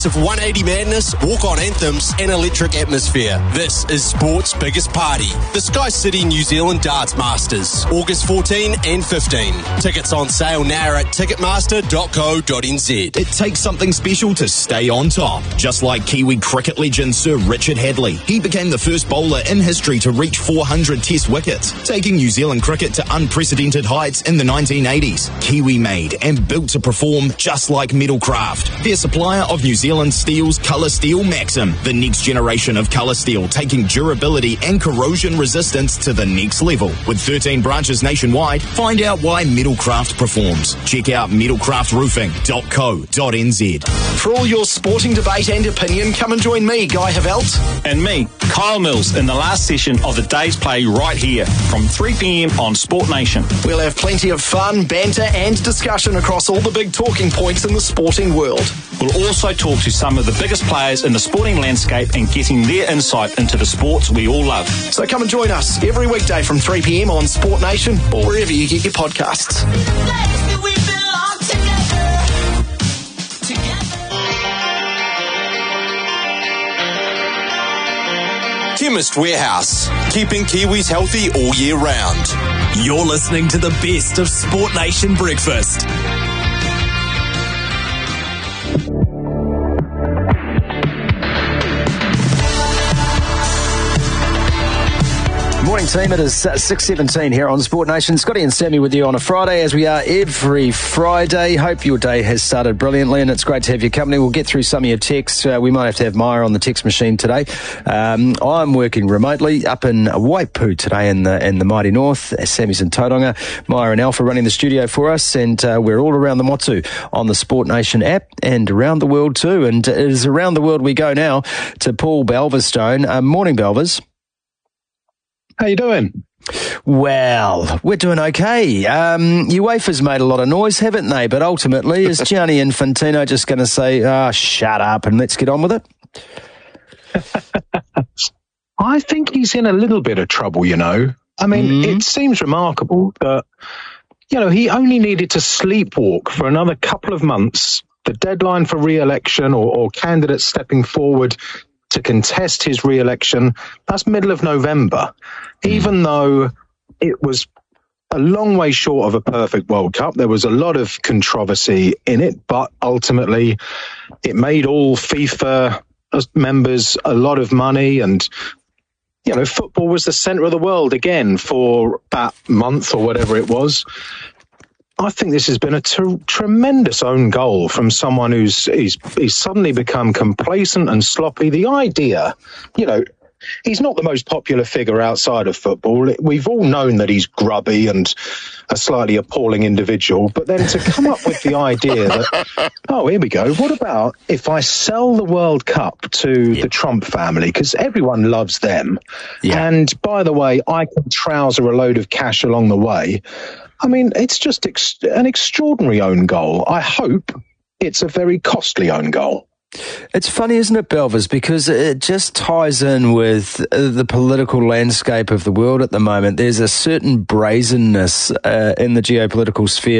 Of 180 Madness, walk-on anthems and electric atmosphere. This is sport's biggest party, the Sky City New Zealand Darts Masters, August 14 and 15. Tickets on sale now at ticketmaster.co.nz. It takes something special to stay on top, just like Kiwi cricket legend Sir Richard Hadley. He became the first bowler in history to reach 400 test wickets, taking New Zealand cricket to unprecedented heights in the 1980s. Kiwi made and built to perform, just like Metalcraft, their supplier of New Zealand Steel's Colour Steel Maxim, the next generation of colour steel, taking durability and corrosion resistance to the next level. With 13 branches nationwide, find out why Metalcraft performs. Check out metalcraftroofing.co.nz. For all your sporting debate and opinion, come and join me, Guy Havelt. And me, Kyle Mills, in the last session of the day's play right here from 3 p.m. on Sport Nation. We'll have plenty of fun, banter and discussion across all the big talking points in the sporting world. We'll also talk to some of the biggest players in the sporting landscape and getting their insight into the sports we all love. So come and join us every weekday from 3 p.m. on Sport Nation or wherever you get your podcasts. Chemist Warehouse, keeping Kiwis healthy all year round. You're listening to the best of Sport Nation Breakfast. Morning team, it is 6:17 here on Sport Nation. Scotty and Sammy with you on a Friday, as we are every Friday. Hope your day has started brilliantly and it's great to have your company. We'll get through some of your texts. We might have to have Maya on the text machine today. I'm working remotely up in Waipu today in the mighty north. Sammy's in Tauranga. Maya and Alpha running the studio for us, and we're all around the Motu on the Sport Nation app and around the world too. And it is around the world we go now to Paul Belverstone. Morning, Belvers. How you doing? Well, we're doing okay. UEFA's made a lot of noise, haven't they? But ultimately, is Gianni Infantino just going to say, shut up and let's get on with it? I think he's in a little bit of trouble, you know. I mean, It seems remarkable that, he only needed to sleepwalk for another couple of months. The deadline for re-election or candidates stepping forward to contest his re-election, that's middle of November. Even though it was a long way short of a perfect World Cup, there was a lot of controversy in it, but ultimately it made all FIFA members a lot of money, and football was the centre of the world again for that month or whatever it was. I think this has been a tremendous own goal from someone he's suddenly become complacent and sloppy. The idea, he's not the most popular figure outside of football. We've all known that he's grubby and a slightly appalling individual. But then to come up with the idea that, here we go, what about if I sell the World Cup to the Trump family? Because everyone loves them. Yeah. And by the way, I can trouser a load of cash along the way. I mean, it's just an extraordinary own goal. I hope it's a very costly own goal. It's funny, isn't it, Belvers? Because it just ties in with the political landscape of the world at the moment. There's a certain brazenness in the geopolitical sphere